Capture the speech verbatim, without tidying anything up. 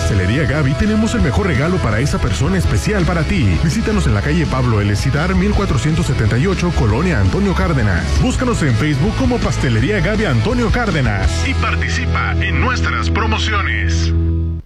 Pastelería Gaby tenemos el mejor regalo para esa persona especial para ti. Visítanos en la calle Pablo L. Cidar, mil cuatrocientos setenta y ocho, Colonia Antonio Cárdenas. Búscanos en Facebook como Pastelería Gaby Antonio Cárdenas y participa en nuestras promociones.